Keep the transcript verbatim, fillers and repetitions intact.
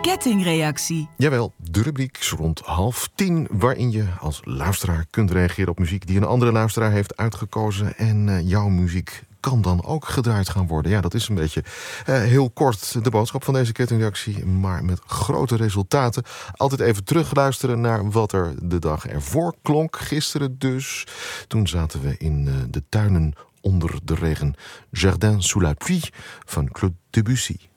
Kettingreactie. Jawel, de rubriek is rond half tien, waarin je als luisteraar kunt reageren op muziek die een andere luisteraar heeft uitgekozen. En uh, jouw muziek kan dan ook gedraaid gaan worden. Ja, dat is een beetje uh, heel kort de boodschap van deze kettingreactie, maar met grote resultaten. Altijd even terugluisteren naar wat er de dag ervoor klonk. Gisteren dus. Toen zaten we in uh, de tuinen onder de regen. Jardin sous la pluie van Claude Debussy.